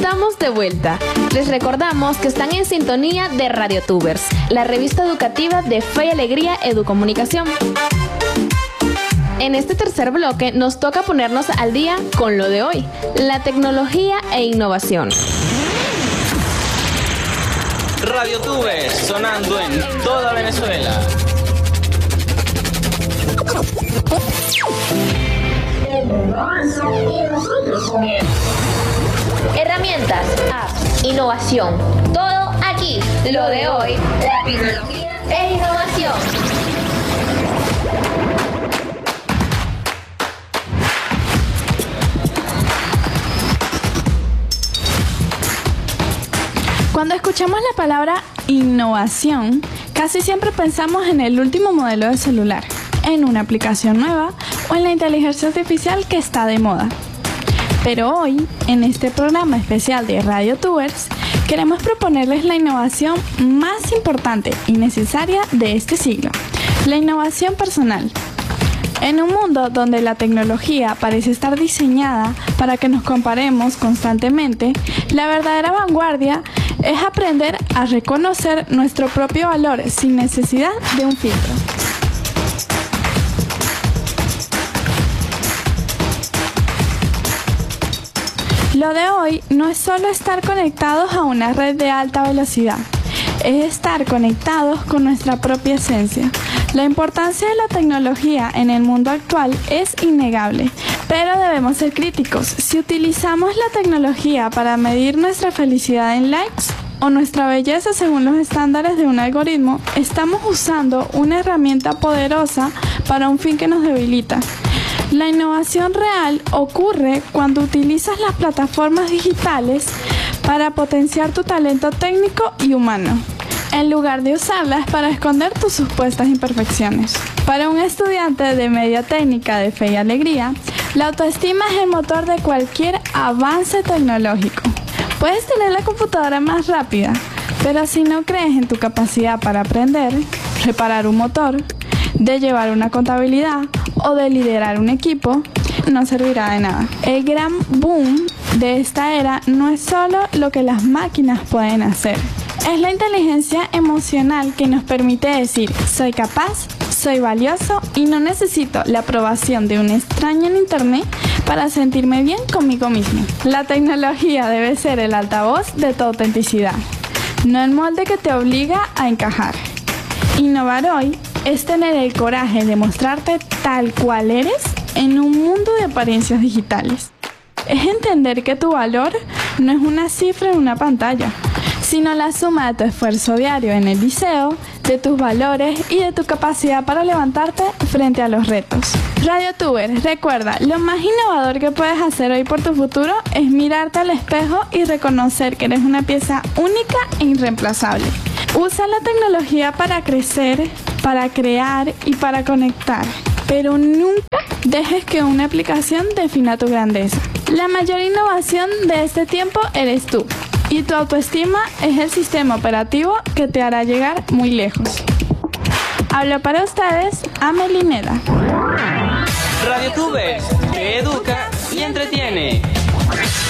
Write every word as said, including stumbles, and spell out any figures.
Estamos de vuelta. Les recordamos que están en sintonía de RadioTubers, la revista educativa de Fe y Alegría Educomunicación. En este tercer bloque nos toca ponernos al día con lo de hoy, la tecnología e innovación. RadioTubers, sonando en toda Venezuela. Herramientas, apps, innovación, todo aquí. Lo de hoy, la tecnología e innovación. Cuando escuchamos la palabra innovación, casi siempre pensamos en el último modelo de celular, en una aplicación nueva o en la inteligencia artificial que está de moda. Pero hoy, en este programa especial de RadioTubers, queremos proponerles la innovación más importante y necesaria de este siglo, la innovación personal. En un mundo donde la tecnología parece estar diseñada para que nos comparemos constantemente, la verdadera vanguardia es aprender a reconocer nuestro propio valor sin necesidad de un filtro. Lo de hoy no es solo estar conectados a una red de alta velocidad, es estar conectados con nuestra propia esencia. La importancia de la tecnología en el mundo actual es innegable, pero debemos ser críticos. Si utilizamos la tecnología para medir nuestra felicidad en likes o nuestra belleza según los estándares de un algoritmo, estamos usando una herramienta poderosa para un fin que nos debilita. La innovación real ocurre cuando utilizas las plataformas digitales para potenciar tu talento técnico y humano, en lugar de usarlas para esconder tus supuestas imperfecciones. Para un estudiante de media técnica de Fe y Alegría, la autoestima es el motor de cualquier avance tecnológico. Puedes tener la computadora más rápida, pero si no crees en tu capacidad para aprender, reparar un motor, de llevar una contabilidad o de liderar un equipo, no servirá de nada. El gran boom de esta era no es solo lo que las máquinas pueden hacer, es la inteligencia emocional que nos permite decir: soy capaz, soy valioso y no necesito la aprobación de un extraño en internet para sentirme bien conmigo mismo. La tecnología debe ser el altavoz de tu autenticidad, no el molde que te obliga a encajar. Innovar hoy es tener el coraje de mostrarte tal cual eres en un mundo de apariencias digitales. Es entender que tu valor no es una cifra en una pantalla, sino la suma de tu esfuerzo diario en el liceo, de tus valores y de tu capacidad para levantarte frente a los retos. RadioTuber, recuerda, lo más innovador que puedes hacer hoy por tu futuro es mirarte al espejo y reconocer que eres una pieza única e irreemplazable. Usa la tecnología para crecer, para crear y para conectar, pero nunca dejes que una aplicación defina tu grandeza. La mayor innovación de este tiempo eres tú, y tu autoestima es el sistema operativo que te hará llegar muy lejos. Hablo para ustedes, Amelie Neda. RadioTubers, que educa y entretiene.